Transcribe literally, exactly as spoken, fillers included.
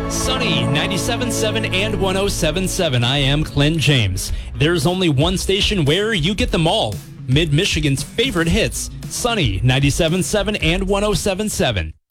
Sunny, ninety-seven point seven and one oh seven point seven. I am Clint James. There's only one station where you get them all. Mid-Michigan's favorite hits. Sunny, ninety-seven point seven and one oh seven point seven.